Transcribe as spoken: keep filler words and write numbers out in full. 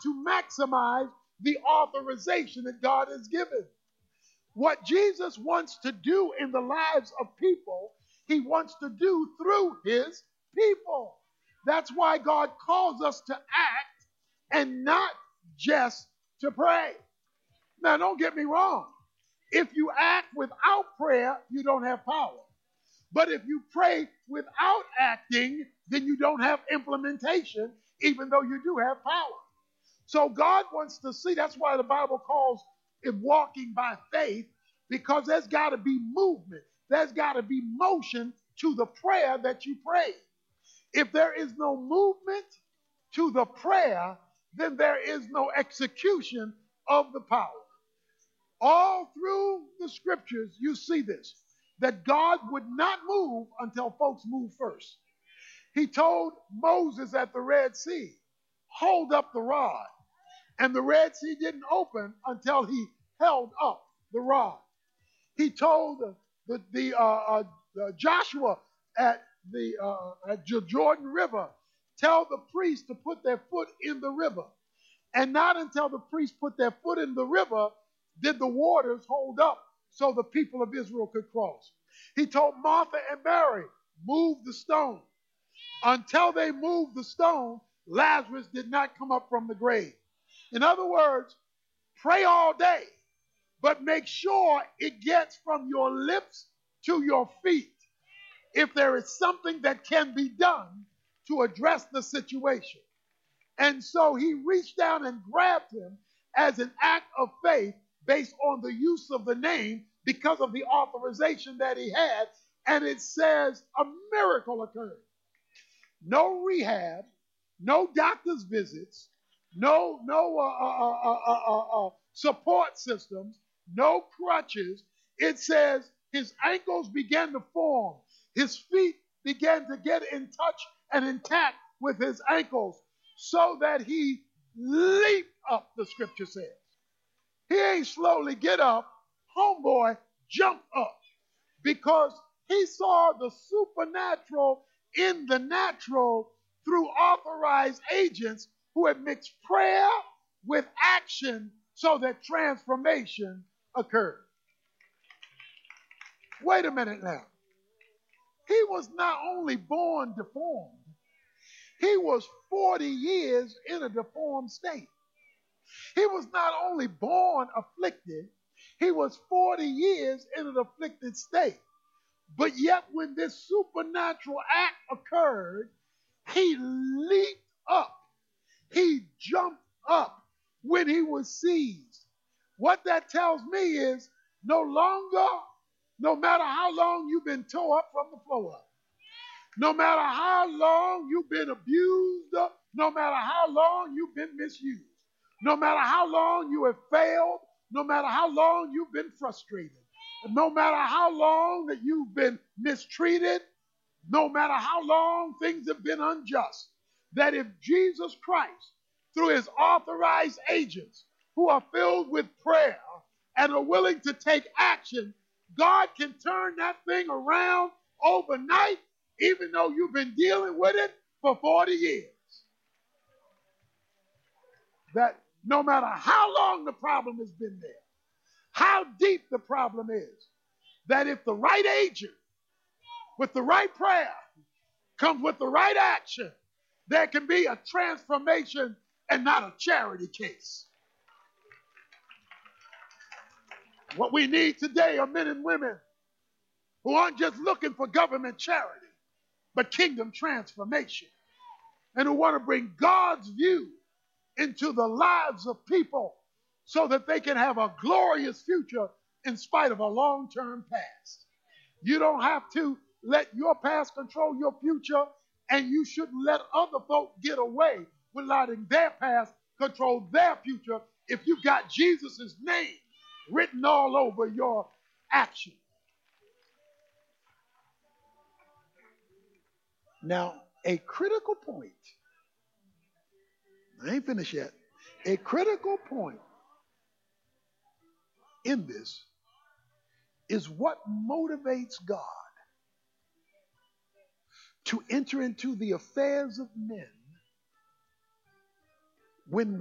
to maximize the authorization that God has given. What Jesus wants to do in the lives of people, he wants to do through his people. That's why God calls us to act and not just to pray. Now, don't get me wrong. If you act without prayer, you don't have power. But if you pray without acting, then you don't have implementation, even though you do have power. So God wants to see, that's why the Bible calls it walking by faith, because there's got to be movement. There's got to be motion to the prayer that you pray. If there is no movement to the prayer, then there is no execution of the power. All through the scriptures, you see this, that God would not move until folks move first. He told Moses at the Red Sea, hold up the rod. And the Red Sea didn't open until he held up the rod. He told the, the, the, uh, uh, Joshua at the uh, at Jordan River, tell the priests to put their foot in the river. And not until the priests put their foot in the river did the waters hold up so the people of Israel could cross. He told Martha and Mary, move the stone. Until they moved the stone, Lazarus did not come up from the grave. In other words, pray all day, but make sure it gets from your lips to your feet if there is something that can be done to address the situation. And so he reached down and grabbed him as an act of faith based on the use of the name because of the authorization that he had. And it says a miracle occurred. No rehab, no doctor's visits, no, no uh, uh, uh, uh, uh, support systems, no crutches. It says his ankles began to form. His feet began to get in touch and intact with his ankles so that he leaped up, the scripture says. He ain't slowly get up. Homeboy jumped up because he saw the supernatural in the natural through authorized agents who had mixed prayer with action so that transformation occurred. Wait a minute now. He was not only born deformed, he was forty years in a deformed state. He was not only born afflicted, he was forty years in an afflicted state. But yet when this supernatural act occurred, he leaped up. He jumped up when he was seized. What that tells me is no longer, no matter how long you've been tore up from the floor up, no matter how long you've been abused, no matter how long you've been misused, no matter how long you have failed, no matter how long you've been frustrated, no matter how long that you've been mistreated, no matter how long things have been unjust, that if Jesus Christ, through his authorized agents who are filled with prayer and are willing to take action, God can turn that thing around overnight, even though you've been dealing with it for forty years. That no matter how long the problem has been there, how deep the problem is, that if the right agent with the right prayer comes with the right action, there can be a transformation and not a charity case. What we need today are men and women who aren't just looking for government charity, but kingdom transformation, and who want to bring God's view into the lives of people so that they can have a glorious future in spite of a long-term past. You don't have to let your past control your future, and you shouldn't let other folk get away with letting their past control their future if you've got Jesus' name written all over your action. Now, a critical point, I ain't finished yet, a critical point in this is what motivates God to enter into the affairs of men when